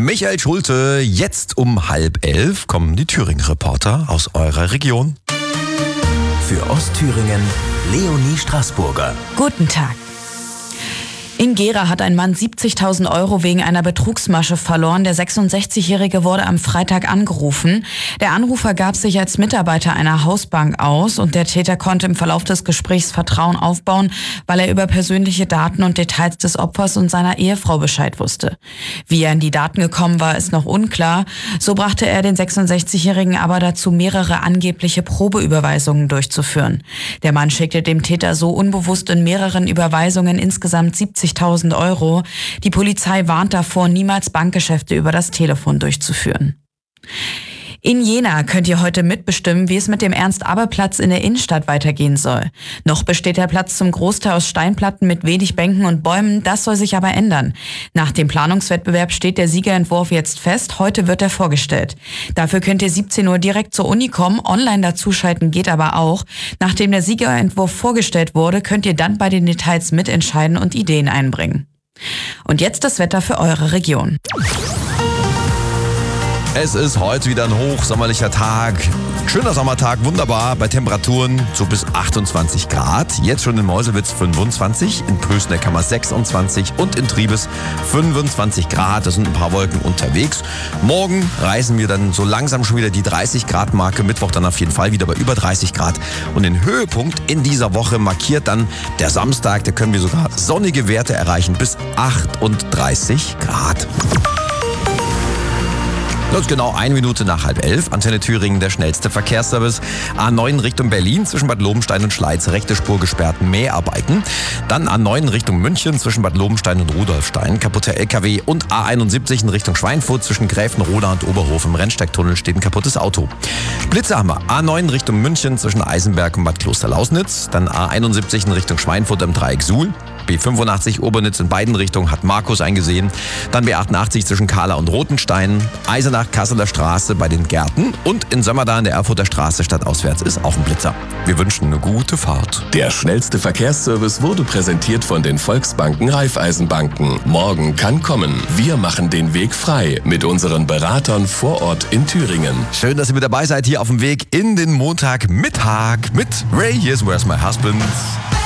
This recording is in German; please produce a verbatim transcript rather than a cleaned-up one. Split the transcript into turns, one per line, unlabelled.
Michael Schulte, jetzt um halb elf kommen die Thüringen-Reporter aus eurer Region.
Für Ostthüringen, Leonie Straßburger.
Guten Tag. In Gera hat ein Mann siebzigtausend Euro wegen einer Betrugsmasche verloren. Der sechsundsechzigjährige wurde am Freitag angerufen. Der Anrufer gab sich als Mitarbeiter einer Hausbank aus und der Täter konnte im Verlauf des Gesprächs Vertrauen aufbauen, weil er über persönliche Daten und Details des Opfers und seiner Ehefrau Bescheid wusste. Wie er an die Daten gekommen war, ist noch unklar. So brachte er den sechsundsechzigjährigen aber dazu, mehrere angebliche Probeüberweisungen durchzuführen. Der Mann schickte dem Täter so unbewusst in mehreren Überweisungen insgesamt siebzigtausend Euro. Die Polizei warnt davor, niemals Bankgeschäfte über das Telefon durchzuführen. In Jena könnt ihr heute mitbestimmen, wie es mit dem Ernst-Abbe-Platz in der Innenstadt weitergehen soll. Noch besteht der Platz zum Großteil aus Steinplatten mit wenig Bänken und Bäumen. Das soll sich aber ändern. Nach dem Planungswettbewerb steht der Siegerentwurf jetzt fest. Heute wird er vorgestellt. Dafür könnt ihr siebzehn Uhr direkt zur Uni kommen. Online dazuschalten geht aber auch. Nachdem der Siegerentwurf vorgestellt wurde, könnt ihr dann bei den Details mitentscheiden und Ideen einbringen. Und jetzt das Wetter für eure Region.
Es ist heute wieder ein hochsommerlicher Tag. Schöner Sommertag, wunderbar, bei Temperaturen so bis achtundzwanzig Grad. Jetzt schon in Meuselwitz fünfundzwanzig, in Pößneck-Kammer sechsundzwanzig und in Triebes fünfundzwanzig Grad. Da sind ein paar Wolken unterwegs. Morgen reißen wir dann so langsam schon wieder die dreißig Grad Marke. Mittwoch dann auf jeden Fall wieder bei über dreißig Grad. Und den Höhepunkt in dieser Woche markiert dann der Samstag. Da können wir sogar sonnige Werte erreichen bis achtunddreißig Grad. Das ist genau eine Minute nach halb elf. Antenne Thüringen, der schnellste Verkehrsservice. A neun Richtung Berlin, zwischen Bad Lobenstein und Schleiz, rechte Spur gesperrt, Mäharbeiten. Dann A neun Richtung München, zwischen Bad Lobenstein und Rudolfstein, kaputter L K W. Und A einundsiebzig in Richtung Schweinfurt, zwischen Gräfenroda und Oberhof im Rennsteigtunnel steht ein kaputtes Auto. Blitze haben wir. A neun Richtung München, zwischen Eisenberg und Bad Klosterlausnitz. Dann A einundsiebzig in Richtung Schweinfurt im Dreieck Suhl. B fünfundachtzig Obernitz in beiden Richtungen hat Markus eingesehen. Dann B achtundachtzig zwischen Kahla und Rotenstein. Eisenach Kasseler Straße bei den Gärten. Und in Sömmerda in der Erfurter Straße stadtauswärts ist auch ein Blitzer. Wir wünschen eine gute Fahrt.
Der schnellste Verkehrsservice wurde präsentiert von den Volksbanken Raiffeisenbanken. Morgen kann kommen. Wir machen den Weg frei mit unseren Beratern vor Ort in Thüringen.
Schön, dass ihr mit dabei seid hier auf dem Weg in den Montagmittag mit Ray. Here's Where's My Husband.